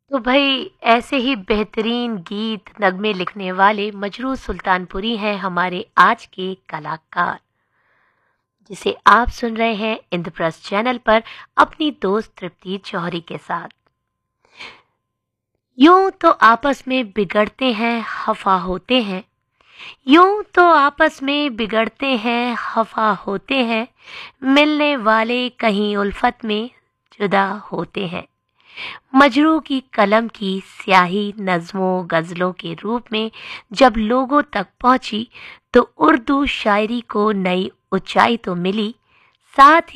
तो भाई ऐसे ही बेहतरीन गीत नगमे लिखने वाले मजरू सुल्तानपुरी हैं हमारे आज के कलाकार, जिसे आप सुन रहे हैं इंद्रप्रस्थ चैनल पर अपनी दोस्त तृप्ति जौहरी के साथ। यूं तो आपस में बिगड़ते हैं खफा होते हैं, यूं तो आपस में बिगड़ते हैं खफा होते हैं, मिलने वाले कहीं उल्फत में जुदा होते हैं। मजरू की कलम की स्याही नज़्मों गज़लों के रूप में जब लोगों तक पहुंची तो उर्दू शायरी को नई ऊंचाई तो मिली, साथ